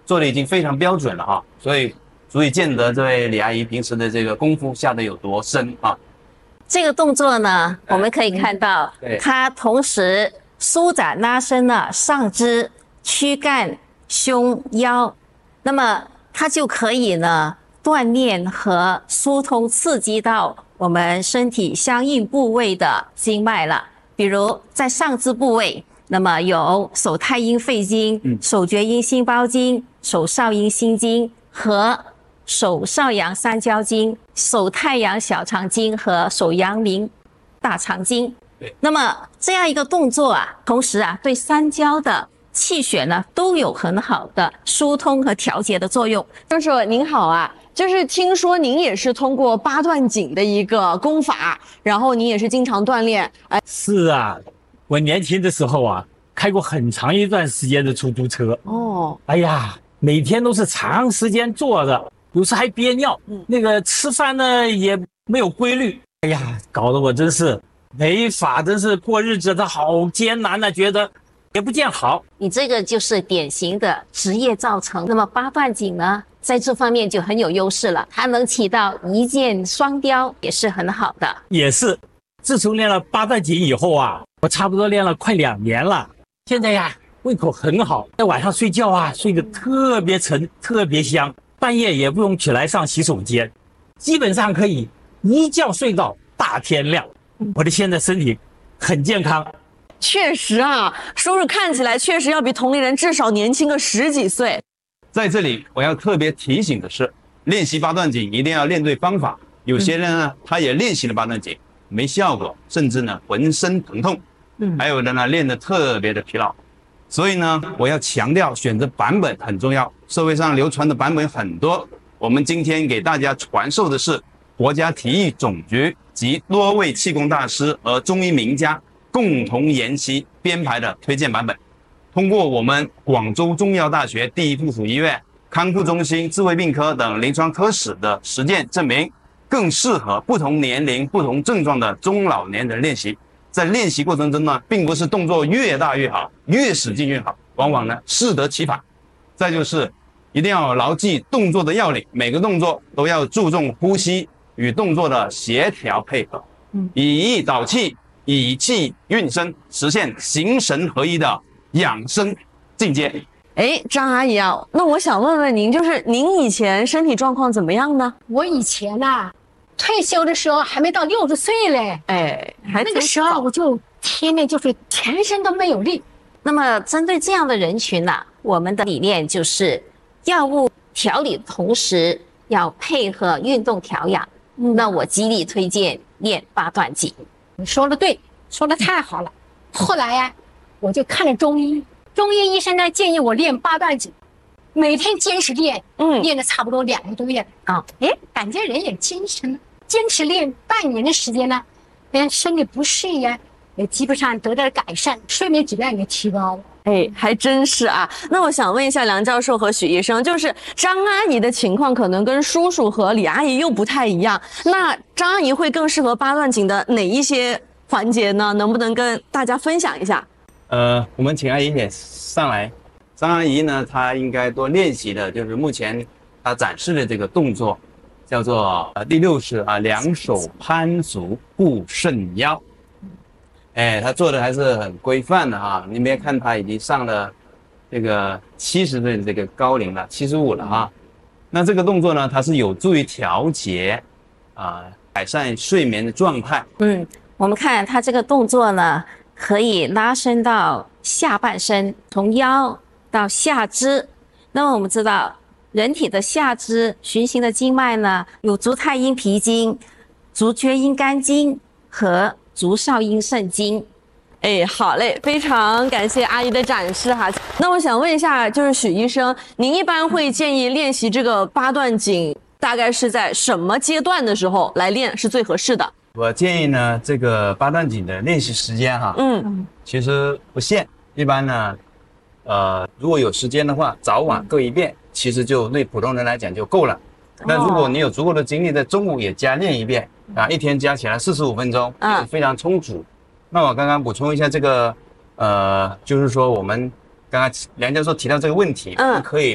做的已经非常标准了哈，所以足以见得这位李阿姨平时的这个功夫下得有多深啊。 这个动作呢，我们可以看到，它同时舒展拉伸了上肢、躯干、胸、腰，那么它就可以呢锻炼和疏通刺激到我们身体相应部位的经脉了。比如在上肢部位，那么有手太阴肺经、手厥阴心包经、手少阴心经和手少阳三焦经、手太阳小肠经和手阳明大肠经。那么这样一个动作啊，同时啊对三焦的气血呢都有很好的疏通和调节的作用。 教授您好啊，就是听说您也是通过八段锦的一个功法，然后您也是经常锻炼。 是啊，我年轻的时候啊，开过很长一段时间的出租车。哎呀，每天都是长时间坐着，有时还憋尿。那个吃饭呢也没有规律。哎呀，搞得我真是没法，真是过日子的好艰难啊，觉得也不见好。 你这个就是典型的职业造成。那么八段锦呢，在这方面就很有优势了，它能起到一箭双雕，也是很好的。 也是，自从练了八段锦以后啊，我差不多练了快2年了。现在呀，胃口很好，在晚上睡觉啊，睡得特别沉，特别香，半夜也不用起来上洗手间，基本上可以一觉睡到大天亮。我的现在身体很健康。 确实啊，叔叔看起来确实要比同龄人至少年轻个10几岁。 在这里我要特别提醒的是，练习八段锦一定要练对方法。有些人呢，他也练习了八段锦没效果，甚至呢浑身疼痛。还有的呢练得特别的疲劳。所以呢，我要强调选择版本很重要。社会上流传的版本很多，我们今天给大家传授的是国家体育总局及多位气功大师和中医名家共同研习编排的推荐版本。通过我们广州中医药大学第一附属医院康复中心智慧病科等临床科室的实践证明，更适合不同年龄、不同症状的中老年人练习。在练习过程中呢，并不是动作越大越好，越使劲越好，往往呢适得其反。再就是一定要牢记动作的要领，每个动作都要注重呼吸与动作的协调配合，以意导气，以气运身，实现形神合一的养生境界。 张阿姨啊，那我想问问您，就是您以前身体状况怎么样呢？ 我以前啊，退休的时候还没到60岁嘞，那个时候我就天天就是全身都没有力。 那么针对这样的人群呢，我们的理念就是药物调理的同时要配合运动调养。那我极力推荐练八段锦。 你说的对，说的太好了。后来呀，我就看了中医，中医医生呢建议我练八段锦，每天坚持练，练了差不多2个多月啊，感觉人也精神了。坚持练半年的时间呢，身体不适呀，也基本上得到改善，睡眠质量也提高了。 还真是啊。那我想问一下梁教授和许医生，就是张阿姨的情况可能跟叔叔和李阿姨又不太一样，那张阿姨会更适合八段锦的哪一些环节呢？能不能跟大家分享一下？ 我们请阿姨也上来。张阿姨呢，她应该多练习的就是目前她展示的这个动作，叫做第6式啊，两手攀足护肾腰。他做的还是很规范的哈。你别看他已经上了这个70岁的这个高龄了，75了哈。那这个动作呢，它是有助于调节改善睡眠的状态。 我们看他这个动作呢，可以拉伸到下半身，从腰到下肢。那么我们知道，人体的下肢循行的经脉呢，有足太阴脾经、足厥阴肝经和足少阴肾经。 好嘞，非常感谢阿姨的展示哈。那我想问一下，就是许医生，您一般会建议练习这个八段锦，大概是在什么阶段的时候来练是最合适的？ 我建议呢，这个八段锦的练习时间哈，其实不限，一般呢，如果有时间的话，早晚各一遍，其实就对普通人来讲就够了。那如果你有足够的精力，在中午也加练一遍一天加起来45分钟，非常充足。那我刚刚补充一下这个，就是说我们刚刚梁教授提到这个问题，可以